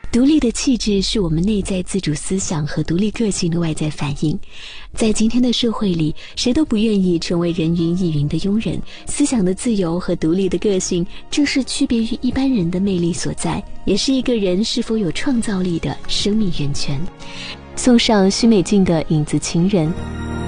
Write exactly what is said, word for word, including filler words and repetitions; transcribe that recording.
独立的气质是我们内在自主思想和独立个性的外在反应。在今天的社会里，谁都不愿意成为人云亦云的庸人，思想的自由和独立的个性正是区别于一般人的魅力所在，也是一个人是否有创造力的生命源泉。送上许美静的影子情人。